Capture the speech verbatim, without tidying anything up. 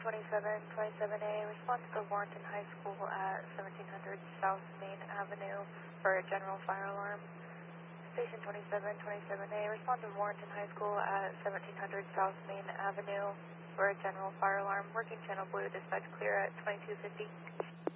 twenty-seven twenty-seven A, respond to the Warrenton High School at seventeen hundred South Main Avenue for a general fire alarm. Station twenty-seven twenty-seven A, respond to Warrenton High School at seventeen hundred South Main Avenue for a general fire alarm. Working channel blue, dispatch clear at twenty-two fifty.